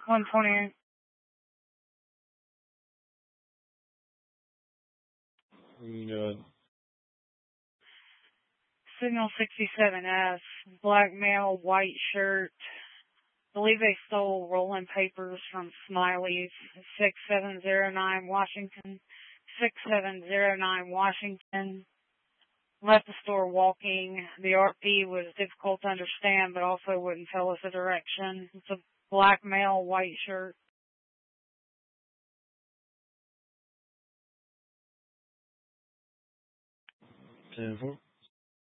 128. Good. Signal 67S, black male, white shirt. Believe they stole rolling papers from Smiley's, 6709 Washington. 6709 Washington. Left the store walking. The RP was difficult to understand, but also wouldn't tell us the direction. It's a black male, white shirt. 10-4.